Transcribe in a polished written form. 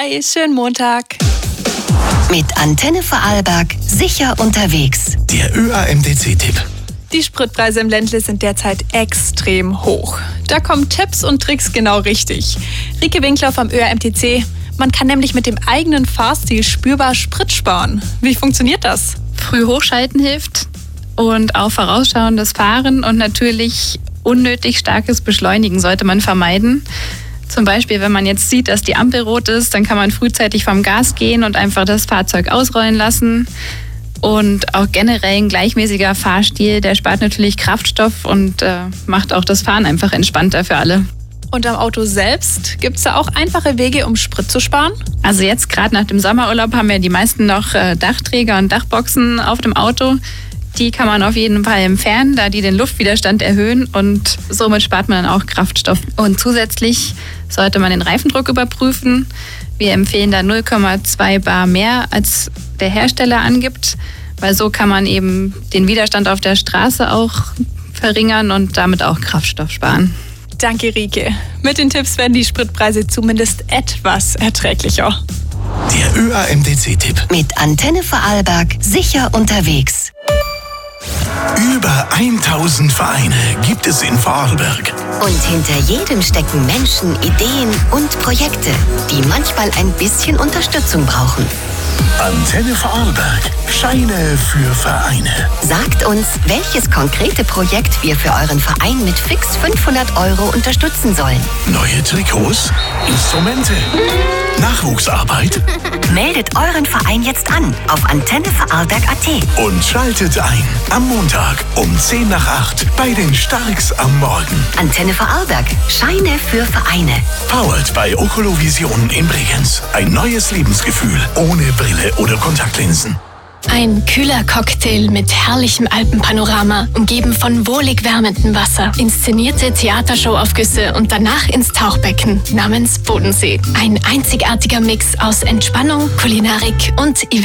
Hi, schönen Montag. Mit Antenne Vorarlberg sicher unterwegs. Der ÖAMTC-Tipp. Die Spritpreise im Ländle sind derzeit extrem hoch. Da kommen Tipps und Tricks genau richtig. Rike Winkler vom ÖAMTC. Man kann nämlich mit dem eigenen Fahrstil spürbar Sprit sparen. Wie funktioniert das? Früh hochschalten hilft und auch vorausschauendes Fahren und natürlich unnötig starkes Beschleunigen sollte man vermeiden. Zum Beispiel, wenn man jetzt sieht, dass die Ampel rot ist, dann kann man frühzeitig vom Gas gehen und einfach das Fahrzeug ausrollen lassen. Und auch generell ein gleichmäßiger Fahrstil, der spart natürlich Kraftstoff und macht auch das Fahren einfach entspannter für alle. Und am Auto selbst, gibt es da auch einfache Wege, um Sprit zu sparen? Also jetzt gerade nach dem Sommerurlaub haben ja die meisten noch Dachträger und Dachboxen auf dem Auto. Die kann man auf jeden Fall entfernen, da die den Luftwiderstand erhöhen und somit spart man dann auch Kraftstoff. Und zusätzlich sollte man den Reifendruck überprüfen. Wir empfehlen da 0,2 bar mehr, als der Hersteller angibt, weil so kann man eben den Widerstand auf der Straße auch verringern und damit auch Kraftstoff sparen. Danke, Rike. Mit den Tipps werden die Spritpreise zumindest etwas erträglicher. Der ÖAMTC-Tipp. Mit Antenne Vorarlberg sicher unterwegs. Über 1000 Vereine gibt es in Vorarlberg. Und hinter jedem stecken Menschen, Ideen und Projekte, die manchmal ein bisschen Unterstützung brauchen. Antenne Vorarlberg. Scheine für Vereine. Sagt uns, welches konkrete Projekt wir für euren Verein mit fix 500 € unterstützen sollen. Neue Trikots, Instrumente, Nachwuchsarbeit. Meldet euren Verein jetzt an auf antennevorarlberg.at. Und schaltet ein am Montag um 7:50 bei den Starks am Morgen. Antenne Vorarlberg. Scheine für Vereine. Powered bei Okolovision in Bregenz. Ein neues Lebensgefühl ohne Brille oder Kontaktlinsen. Ein kühler Cocktail mit herrlichem Alpenpanorama, umgeben von wohlig wärmendem Wasser. Inszenierte Theatershowaufgüsse und danach ins Tauchbecken namens Bodensee. Ein einzigartiger Mix aus Entspannung, Kulinarik und Event.